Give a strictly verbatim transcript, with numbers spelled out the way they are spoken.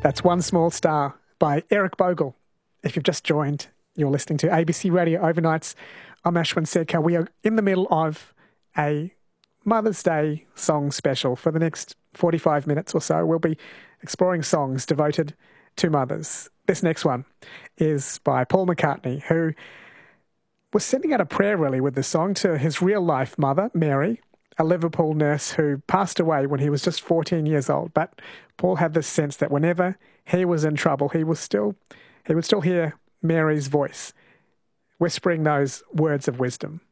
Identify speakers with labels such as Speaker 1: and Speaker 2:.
Speaker 1: That's One Small Star by Eric Bogle. If you've just joined, you're listening to A B C Radio Overnights. I'm Ashwin Sedkar. We are in the middle of a Mother's Day song special. For the next forty-five minutes or so, we'll be exploring songs devoted to mothers. This next one is by Paul McCartney, who was sending out a prayer really with the song to his real-life mother, Mary, a Liverpool nurse who passed away when he was just fourteen years old. But Paul had this sense that whenever he was in trouble, he was still he would still hear Mary's voice whispering those words of wisdom.